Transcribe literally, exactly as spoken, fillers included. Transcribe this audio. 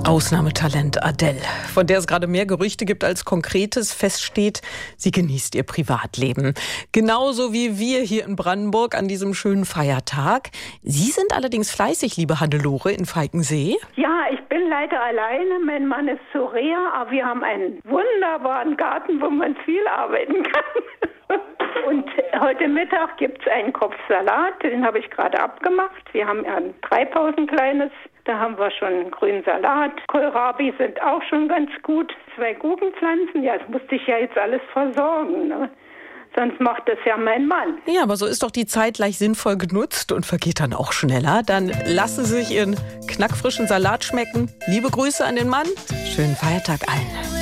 Ausnahmetalent Adele, von der es gerade mehr Gerüchte gibt als Konkretes. Fest steht, sie genießt ihr Privatleben. Genauso wie wir hier in Brandenburg an diesem schönen Feiertag. Sie sind allerdings fleißig, liebe Hannelore, in Falkensee. Ja, ich bin leider alleine. Mein Mann ist zur Reha, aber wir haben einen wunderbaren Garten, wo man viel arbeiten kann. Und heute Mittag gibt es einen Kopfsalat, den habe ich gerade abgemacht. Wir haben ja ein Treibhaus, kleines. Da haben wir schon grünen Salat. Kohlrabi sind auch schon ganz gut. Zwei Gurkenpflanzen, ja, das musste ich ja jetzt alles versorgen, ne? Sonst macht das ja mein Mann. Ja, aber so ist doch die Zeit gleich sinnvoll genutzt und vergeht dann auch schneller. Dann lassen Sie sich Ihren knackfrischen Salat schmecken. Liebe Grüße an den Mann. Schönen Feiertag allen.